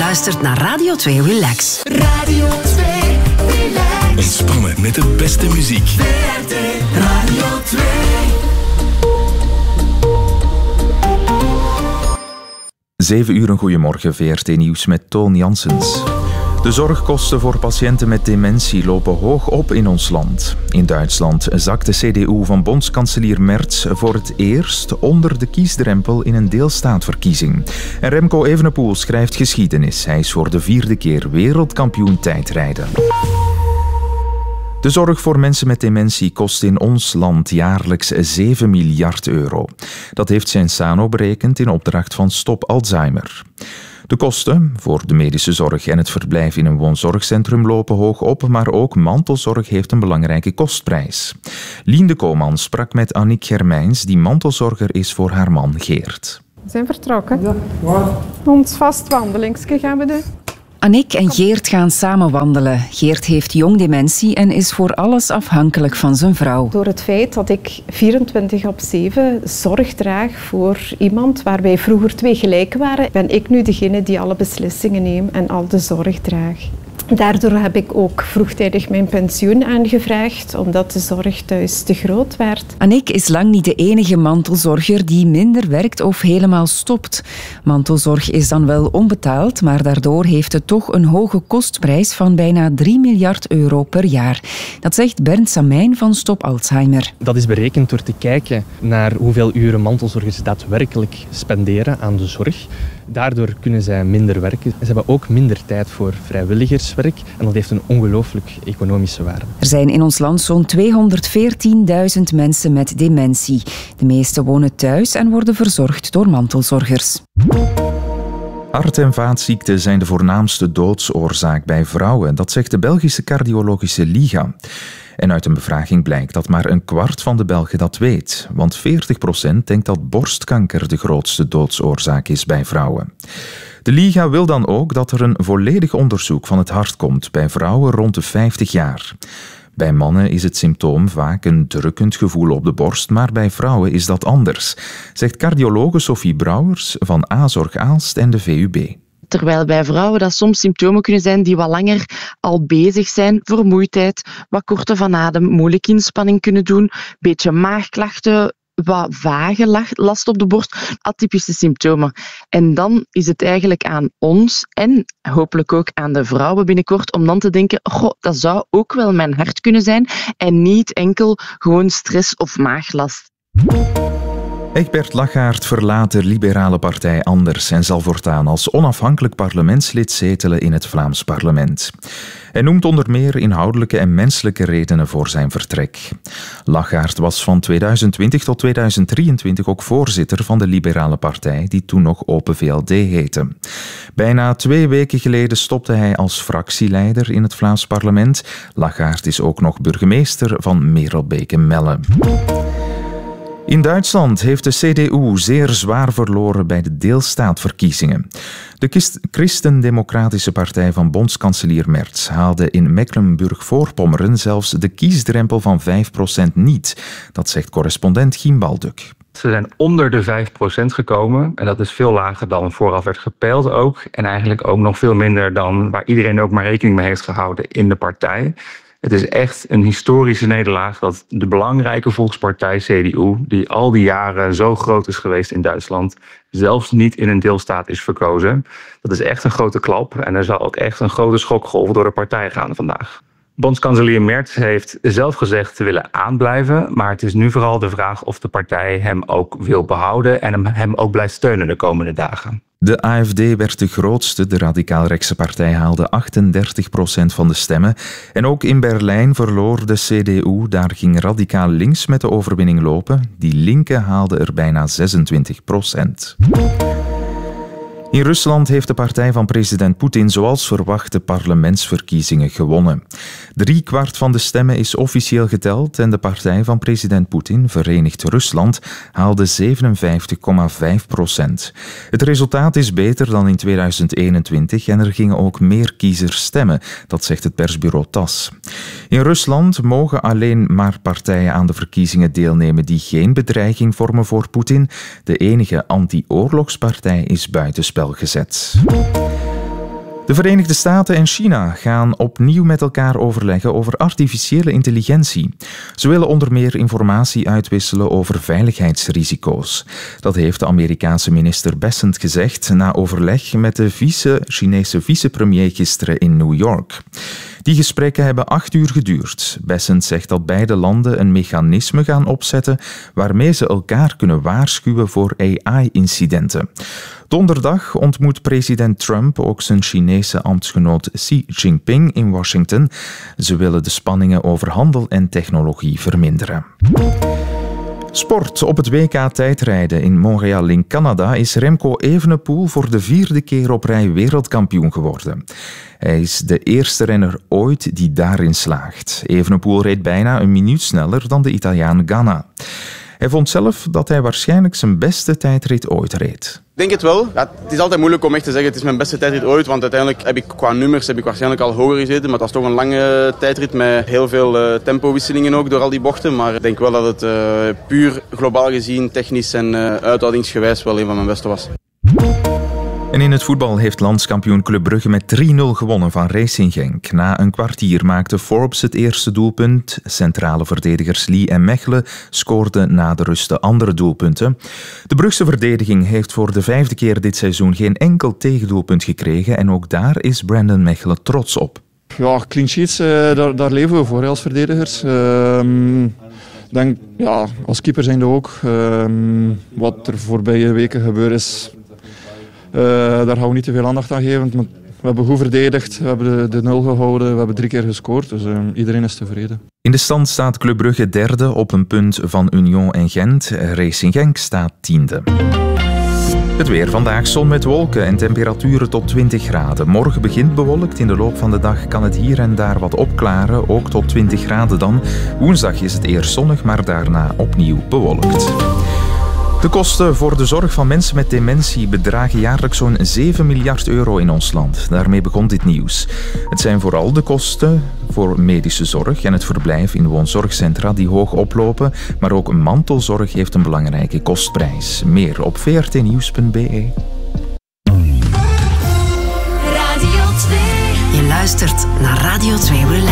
luistert naar Radio 2 Relax. Radio 2 Relax. Ontspannen met de beste muziek. VRT Radio 2. Zeven uur, een goeiemorgen, VRT Nieuws met Toon Janssens. De zorgkosten voor patiënten met dementie lopen hoog op in ons land. In Duitsland zakt de CDU van bondskanselier Merz voor het eerst onder de kiesdrempel in een deelstaatverkiezing. En Remco Evenepoel schrijft geschiedenis. Hij is voor de 4e keer wereldkampioen tijdrijden. De zorg voor mensen met dementie kost in ons land jaarlijks 7 miljard euro. Dat heeft Sensano berekend in opdracht van Stop Alzheimer. De kosten voor de medische zorg en het verblijf in een woonzorgcentrum lopen hoog op, maar ook mantelzorg heeft een belangrijke kostprijs. Lien de Koman sprak met Annick Germijns, die mantelzorger is voor haar man Geert. We zijn vertrokken. Ja, waar? Ons vast wandelingsje gaan we doen. Annick en Geert gaan samen wandelen. Geert heeft jong dementie en is voor alles afhankelijk van zijn vrouw. Door het feit dat ik 24/7 zorg draag voor iemand waar wij vroeger 2 gelijk waren, ben ik nu degene die alle beslissingen neemt en al de zorg draagt. Daardoor heb ik ook vroegtijdig mijn pensioen aangevraagd, omdat de zorg thuis te groot werd. Annick is lang niet de enige mantelzorger die minder werkt of helemaal stopt. Mantelzorg is dan wel onbetaald, maar daardoor heeft het toch een hoge kostprijs van bijna 3 miljard euro per jaar. Dat zegt Bernd Samijn van Stop Alzheimer. Dat is berekend door te kijken naar hoeveel uren mantelzorgers daadwerkelijk spenderen aan de zorg. Daardoor kunnen zij minder werken. Ze hebben ook minder tijd voor vrijwilligerswerk en dat heeft een ongelooflijk economische waarde. Er zijn in ons land zo'n 214.000 mensen met dementie. De meeste wonen thuis en worden verzorgd door mantelzorgers. Hart- en vaatziekten zijn de voornaamste doodsoorzaak bij vrouwen. Dat zegt de Belgische Cardiologische Liga. En uit een bevraging blijkt dat maar 1/4 van de Belgen dat weet. Want 40% denkt dat borstkanker de grootste doodsoorzaak is bij vrouwen. De Liga wil dan ook dat er een volledig onderzoek van het hart komt bij vrouwen rond de 50 jaar. Bij mannen is het symptoom vaak een drukkend gevoel op de borst, maar bij vrouwen is dat anders, zegt cardiologe Sophie Brouwers van Azorg Aalst en de VUB. Terwijl bij vrouwen dat soms symptomen kunnen zijn die wat langer al bezig zijn. Vermoeidheid, wat korte van adem, moeilijk inspanning kunnen doen, beetje maagklachten, wat vage last op de borst, atypische symptomen. En dan is het eigenlijk aan ons en hopelijk ook aan de vrouwen binnenkort om dan te denken, goh, dat zou ook wel mijn hart kunnen zijn en niet enkel gewoon stress of maaglast. Egbert Lachaert verlaat de liberale partij Anders en zal voortaan als onafhankelijk parlementslid zetelen in het Vlaams parlement. Hij noemt onder meer inhoudelijke en menselijke redenen voor zijn vertrek. Lachaert was van 2020 tot 2023 ook voorzitter van de liberale partij, die toen nog Open VLD heette. Bijna 2 weken geleden stopte hij als fractieleider in het Vlaams parlement. Lachaert is ook nog burgemeester van Merelbeke-Melle. In Duitsland heeft de CDU zeer zwaar verloren bij de deelstaatverkiezingen. De Christendemocratische Partij van bondskanselier Merz haalde in Mecklenburg-Voorpommeren zelfs de kiesdrempel van 5% niet. Dat zegt correspondent Giem Balduk. Ze zijn onder de 5% gekomen en dat is veel lager dan vooraf werd gepeild ook. En eigenlijk ook nog veel minder dan waar iedereen ook maar rekening mee heeft gehouden in de partij. Het is echt een historische nederlaag dat de belangrijke volkspartij CDU, die al die jaren zo groot is geweest in Duitsland, zelfs niet in een deelstaat is verkozen. Dat is echt een grote klap en er zal ook echt een grote schokgolf door de partij gaan vandaag. Bondskanselier Merz heeft zelf gezegd te willen aanblijven, maar het is nu vooral de vraag of de partij hem ook wil behouden en hem ook blijft steunen de komende dagen. De AfD werd de grootste, de radicaal-rechtse partij haalde 38% van de stemmen. En ook in Berlijn verloor de CDU, daar ging radicaal links met de overwinning lopen. Die linken haalden er bijna 26%. In Rusland heeft de partij van president Poetin zoals verwacht de parlementsverkiezingen gewonnen. 3/4 van de stemmen is officieel geteld en de partij van president Poetin, Verenigd Rusland, haalde 57,5%. Het resultaat is beter dan in 2021 en er gingen ook meer kiezers stemmen, dat zegt het persbureau TASS. In Rusland mogen alleen maar partijen aan de verkiezingen deelnemen die geen bedreiging vormen voor Poetin. De enige anti-oorlogspartij is buitenspel gezet. De Verenigde Staten en China gaan opnieuw met elkaar overleggen over artificiële intelligentie. Ze willen onder meer informatie uitwisselen over veiligheidsrisico's. Dat heeft de Amerikaanse minister Bessent gezegd na overleg met de Chinese vicepremier gisteren in New York. Die gesprekken hebben 8 uur geduurd. Bessent zegt dat beide landen een mechanisme gaan opzetten waarmee ze elkaar kunnen waarschuwen voor AI-incidenten. Donderdag ontmoet president Trump ook zijn Chinese ambtsgenoot Xi Jinping in Washington. Ze willen de spanningen over handel en technologie verminderen. Sport. Op het WK tijdrijden in Montreal in Canada is Remco Evenepoel voor de 4e keer op rij wereldkampioen geworden. Hij is de eerste renner ooit die daarin slaagt. Evenepoel reed bijna een minuut sneller dan de Italiaan Ganna. Hij vond zelf dat hij waarschijnlijk zijn beste tijdrit ooit reed. Ik denk het wel. Ja, het is altijd moeilijk om echt te zeggen het is mijn beste tijdrit ooit, want uiteindelijk heb ik qua nummers waarschijnlijk al hoger gezeten, maar het was toch een lange tijdrit met heel veel tempowisselingen ook door al die bochten. Maar ik denk wel dat het puur globaal gezien, technisch en uithoudingsgewijs wel een van mijn beste was. En in het voetbal heeft landskampioen Club Brugge met 3-0 gewonnen van Racing Genk. Na een kwartier maakte Forbes het eerste doelpunt. Centrale verdedigers Lee en Mechelen scoorden na de rust de andere doelpunten. De Brugse verdediging heeft voor de 5e keer dit seizoen geen enkel tegendoelpunt gekregen en ook daar is Brandon Mechelen trots op. Ja, clean sheets, daar leven we voor als verdedigers. Denk, ja, als keeper zijn we ook. Wat er voorbije weken gebeurd is, daar gaan we niet te veel aandacht aan geven. We hebben goed verdedigd, we hebben de 0 gehouden, we hebben 3 keer gescoord. Dus iedereen is tevreden. In de stand staat Club Brugge 3e op een punt van Union en Gent. Racing Genk staat 10e. Het weer vandaag zon met wolken en temperaturen tot 20 graden. Morgen begint bewolkt. In de loop van de dag kan het hier en daar wat opklaren, ook tot 20 graden dan. Woensdag is het eerst zonnig, maar daarna opnieuw bewolkt. De kosten voor de zorg van mensen met dementie bedragen jaarlijks zo'n 7 miljard euro in ons land. Daarmee begon dit nieuws. Het zijn vooral de kosten voor medische zorg en het verblijf in woonzorgcentra die hoog oplopen, maar ook mantelzorg heeft een belangrijke kostprijs. Meer op vrtnieuws.be. Radio 2. Je luistert naar Radio 2 Relax.